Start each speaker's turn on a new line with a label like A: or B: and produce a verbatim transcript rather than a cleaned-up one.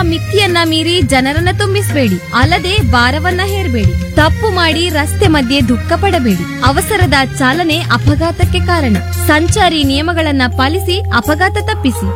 A: ಮಿತಿಯನ್ನ ಮೀರಿ ಜನರನ್ನ ತುಂಬಿಸಬೇಡಿ. ಅಲ್ಲದೆ ಭಾರವನ್ನ ಹೇರಬೇಡಿ. ತಪ್ಪು ಮಾಡಿ ರಸ್ತೆ ಮಧ್ಯೆ ದುಃಖ ಪಡಬೇಡಿ. ಅವಸರದ ಚಾಲನೆ ಅಪಘಾತಕ್ಕೆ ಕಾರಣ. ಸಂಚಾರಿ ನಿಯಮಗಳನ್ನ ಪಾಲಿಸಿ ಅಪಘಾತ ತಪ್ಪಿಸಿ.